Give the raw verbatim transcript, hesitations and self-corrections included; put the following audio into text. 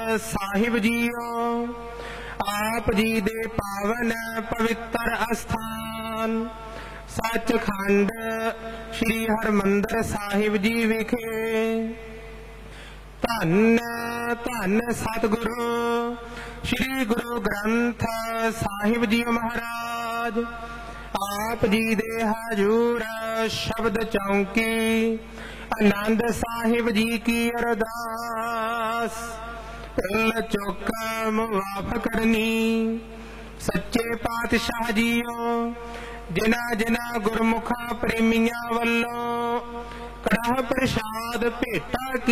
ਸਾਹਿਬ JIO. ਆਪ ਜੀ ਦੇ ਪਾਵਨ ਪਵਿੱਤਰ ਅਸਥਾਨ ਸੱਚਖੰਡ ਸ੍ਰੀ ਹਰਿਮੰਦਰ ਸਾਹਿਬ ਜੀ ਵਿਖੇ ਧੰਨ ਧੰਨ ਸਤਿਗੁਰੂ ਸ੍ਰੀ ਗੁਰੂ ਗ੍ਰੰਥ ਸਾਹਿਬ ਜੀ ਮਹਾਰਾਜ ਆਪ ਜੀ ਦੇ ਹਜੂਰ ਸ਼ਬਦ ਚੌਂਕੀ ਆਨੰਦ ਸਾਹਿਬ ਜੀ ਕੀ ਅਰਦਾਸ ਭੁੱਲ ਚੁੱਕ ਮੁਆਫ ਕਰਨੀ। ਸੱਚੇ ਪਾਤਸ਼ਾਹ ਜੀਓ, ਜਿਨ੍ਹਾਂ ਜਿਨ੍ਹਾਂ ਗੁਰਮੁਖਾਂ ਪ੍ਰੇਮੀਆਂ ਵੱਲੋਂ ਕੜਾਹ ਪ੍ਰਸ਼ਾਦ ਭੇਟਾ